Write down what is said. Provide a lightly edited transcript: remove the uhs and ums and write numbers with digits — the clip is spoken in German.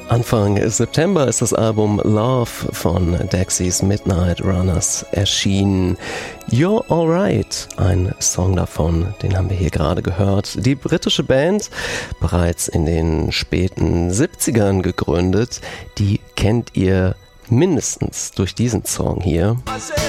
Anfang September ist das Album Love von Dexys Midnight Runners erschienen. You're Alright, ein Song davon, den haben wir hier gerade gehört. Die britische Band, bereits in den späten 70ern gegründet, die kennt ihr mindestens durch diesen Song hier.